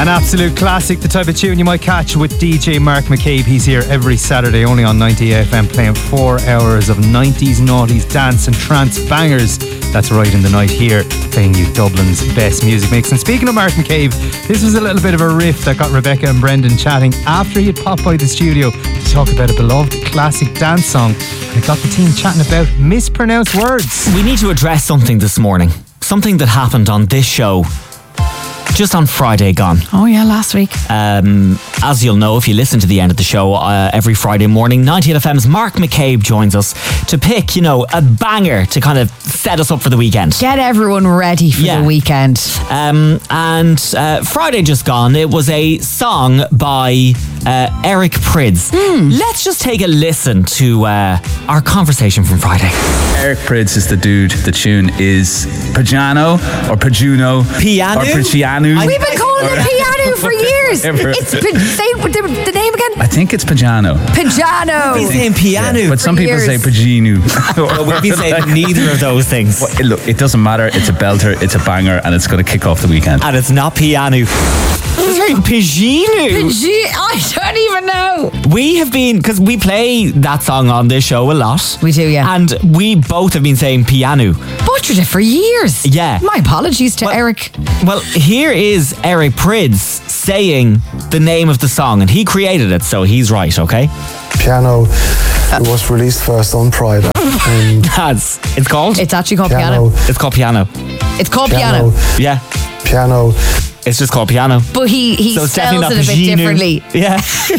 An absolute classic, the type of tune you might catch with DJ Mark McCabe. He's here every Saturday, only on 90FM, playing 4 hours of 90s, noughties, dance and trance bangers. That's right in the night here, playing you Dublin's best music mix. And speaking of Mark McCabe, this was a little bit of a riff that got Rebecca and Brendan chatting after he had popped by the studio to talk about a beloved classic dance song. And it got the team chatting about mispronounced words. We need to address something this morning. Something that happened on this show just on Friday gone. Oh yeah, last week. As you'll know if you listen to the end of the show every Friday morning, 98FM's Mark McCabe joins us to pick, a banger to kind of set us up for the weekend. Get everyone ready for the weekend. And Friday just gone, it was a song by Eric Prydz. Let's just take a listen to our conversation from Friday. Eric Prydz is the dude. The tune is Piano or Pajuno. Piano? Or Piano. We've been calling it Piano for years. Say the name again. I think it's Pajano. Pajano. We've been saying piano. Yeah, but some people say Paginu. Well, we've been saying neither of those things. Well, look, it doesn't matter. It's a belter, it's a banger, and it's going to kick off the weekend. And it's not piano. Paginu. I don't even know. We have been, because we play that song on this show a lot. We do, yeah. And we both have been saying piano. Butchered it for years. Yeah. My apologies to Eric. Well, here is Eric Prydz saying the name of the song, and he created it, so he's right, okay? Piano. It was released first on Pride. It's called? It's actually called Piano. It's called Piano. It's called Piano. Yeah. Piano. It's just called Piano. But he so spells it a bit differently. Yeah.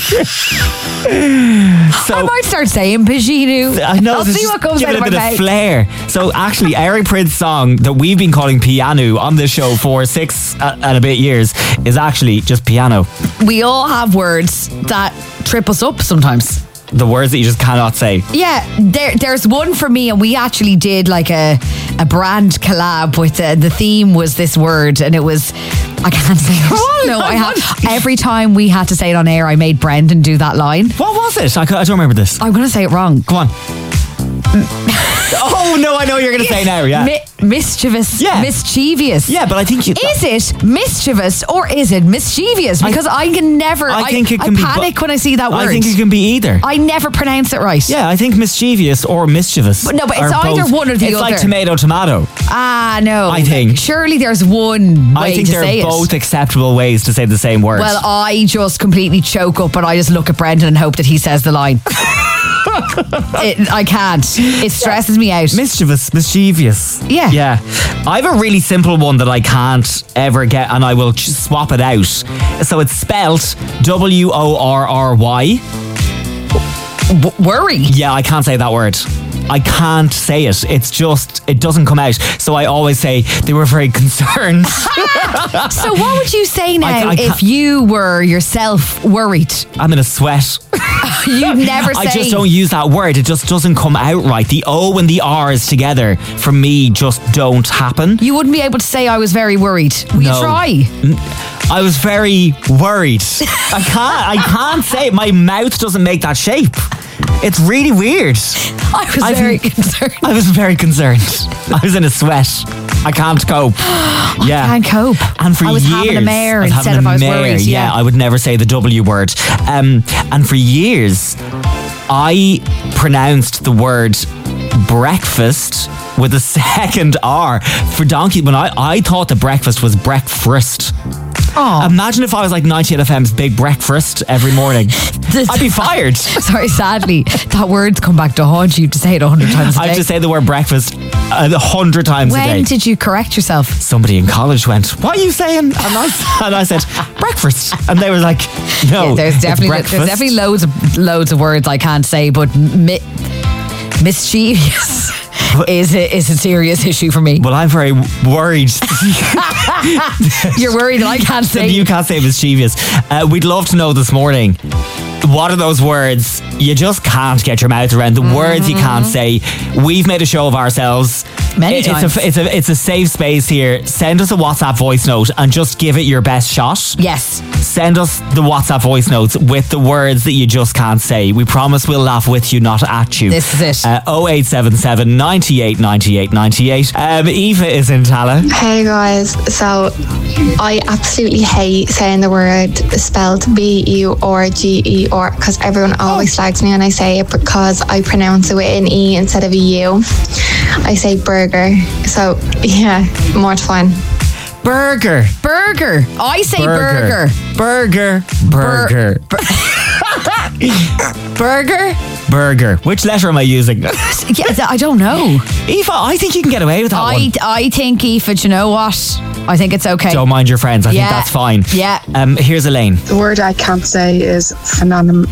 So, I might start saying Paginu. I know. I'll see what comes give out it of a bit my of mouth. flair. So actually, Eric Prydz's song that we've been calling Piano on this show for 6 and a bit years is actually just piano. We all have words that trip us up sometimes. The words that you just cannot say. Yeah, there's one for me, and we actually did like a brand collab with the theme was this word, and it was, I can't say it. No, I have. Every time we had to say it on air, I made Brendan do that line. What was it? I don't remember this. I'm going to say it wrong. Come on. Oh no, I know what you're going to say now. Yeah. Mischievous. Yeah. Mischievous. Yeah, but I think you. Is it mischievous or is it mischievous? Because I can never. I think it can panic when I see that word. I think it can be either. I never pronounce it right. Yeah, I think mischievous or mischievous. But no, but it's either one or the other. It's like tomato. Ah, no. I think. Surely there's one way I think to say it. they're both acceptable ways to say the same word. Well, I just completely choke up and I just look at Brendan and hope that he says the line. I can't. It stresses me out. Mischievous. Yeah. Yeah. I have a really simple one that I can't ever get, and I will swap it out. So it's spelt WORRY. Worry? Yeah, I can't say that word. I can't say it. It's just, it doesn't come out. So I always say they were very concerned. So what would you say now I if you were yourself worried? I'm in a sweat. You'd never say... I just don't use that word. It just doesn't come out right. The O and the R's together, for me, just don't happen. You wouldn't be able to say I was very worried. Will you try? I was very worried. I can't say it. My mouth doesn't make that shape. It's really weird. I was very concerned. I was very concerned. I was in a sweat. I can't cope. Yeah. I can't cope. And for I was years, having a mare instead of I was worried. Yeah, I would never say the W word. And for years, I pronounced the word breakfast with a second R for donkey. When I thought that breakfast was breakfast. Oh. Imagine if I was like 98FM's big breakfast every morning. I'd be fired. Sorry, sadly, that word's come back to haunt you to say it 100 times a day. I have to say the word breakfast 100 times a day. When did you correct yourself? Somebody in college went, "What are you saying?" And I said, "Breakfast." And they were like, "No, Yeah, there's definitely loads of words I can't say, but mischievous is a serious issue for me. Well, I'm very worried. You're worried that I can't say. You can't say mischievous. We'd love to know this morning, what are those words you just can't get your mouth around? The words you can't say. We've made a show of ourselves Many times. It's a safe space here. Send us a WhatsApp voice note and just give it your best shot. Yes. Send us the WhatsApp voice notes with the words that you just can't say. We promise we'll laugh with you, not at you. This is it. 0877 98 98 98. Eva is in Tala. Hey guys, so I absolutely hate saying the word spelled B-U-R-G-E-R because everyone always slags me when I say it because I pronounce it with an E instead of a U. I say burger. So yeah, more fun. Burger. Burger. I say burger. Burger. Burger? Burger. Which letter am I using? Yeah, I don't know. Eva, I think you can get away with that one. I think, Aoife, do you know what? I think it's okay. Don't mind your friends. I think that's fine. Yeah. Here's Elaine. The word I can't say is phenomenon.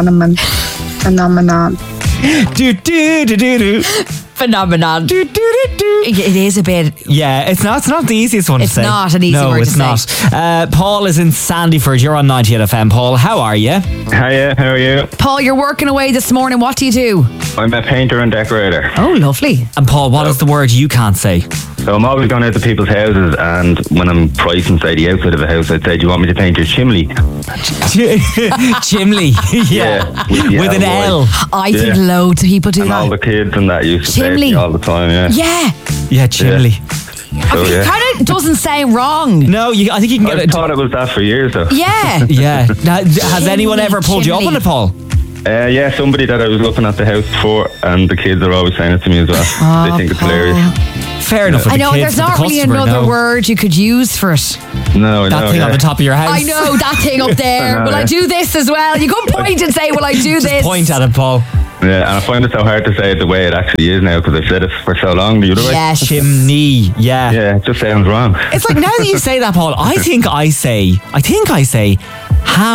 Do. Phenomenon. Do. It is a bit. Yeah, it's not the easiest one to say. It's not an easy word to say. No, it's not. Paul is in Sandyford. You're on 98 FM. Paul, how are you? Hiya, how are you? Paul, you're working away this morning. What do you do? I'm a painter and decorator. Oh, lovely. And Paul, what is the word you can't say? So I'm always going out to people's houses, and when I'm pricing, say, the outside of a house, I'd say, do you want me to paint your chimney? Chimney. Yeah. With an L. I think loads of people do and that. all the kids and that used to say Chimney. all the time, Yeah. Yeah, chimney. So, It kind of doesn't sound wrong. No, I think you can get I it. thought it was that for years, though. Yeah. Yeah. Now, has anyone ever pulled you up on it, Paul? Yeah, somebody that I was looking at the house before, and the kids are always saying it to me as well. They think it's hilarious. Fair enough. I know, there's not really another word you could use for it. No, that thing on the top of your house. I know, that thing up there. Will I do this as well? You couldn't point and say, will I do this? Point at it, Paul. Yeah, and I find it so hard to say it the way it actually is now because I've said it for so long the other way. Yes. Chimney. Yeah. Yeah, it just sounds wrong. It's like now that you say that, Paul, I think I say